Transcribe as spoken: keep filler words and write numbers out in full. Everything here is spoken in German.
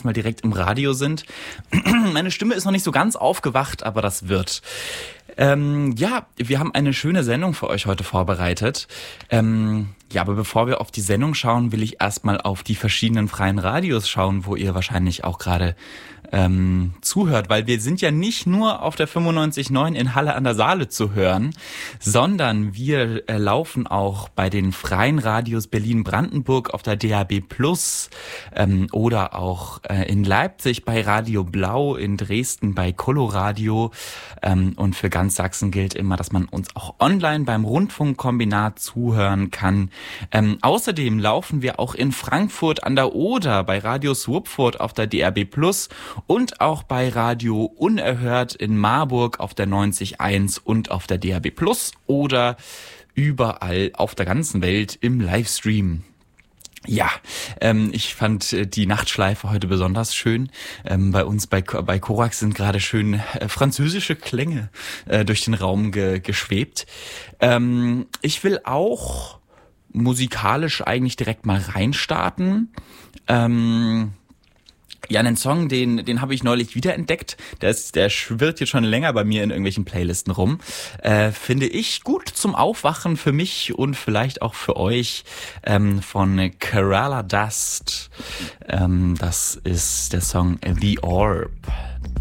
erstmal direkt im Radio sind. Meine Stimme ist noch nicht so ganz aufgewacht, aber das wird. Ähm, ja, wir haben eine schöne Sendung für euch heute vorbereitet. Ähm, ja, aber bevor wir auf die Sendung schauen, will ich erstmal auf die verschiedenen freien Radios schauen, wo ihr wahrscheinlich auch gerade ähm, zuhört, weil wir sind ja nicht nur auf der fünfundneunzig Komma neun in Halle an der Saale zu hören, sondern wir äh, laufen auch bei den freien Radios Berlin-Brandenburg auf der D A B Plus ähm, oder auch äh, in Leipzig bei Radio Blau, in Dresden bei Coloradio ähm, und für ganz Sachsen gilt immer, dass man uns auch online beim Rundfunkkombinat zuhören kann. Ähm, außerdem laufen wir auch in Frankfurt an der Oder bei Radio Swupfurt auf der D A B Plus und auch bei Radio Unerhört in Marburg auf der neunzig Komma eins und auf der D A B Plus oder überall auf der ganzen Welt im Livestream. Ja, ähm, ich fand äh, die Nachtschleife heute besonders schön. Ähm, bei uns bei bei Korax sind gerade schön äh, französische Klänge äh, durch den Raum ge- geschwebt. Ähm, ich will auch musikalisch eigentlich direkt mal reinstarten. Ähm, Ja, einen Song, den den habe ich neulich wiederentdeckt. Der ist, der schwirrt jetzt schon länger bei mir in irgendwelchen Playlisten rum. Äh, finde ich gut zum Aufwachen für mich und vielleicht auch für euch ähm, von Kerala Dust. Ähm, das ist der Song The Orb.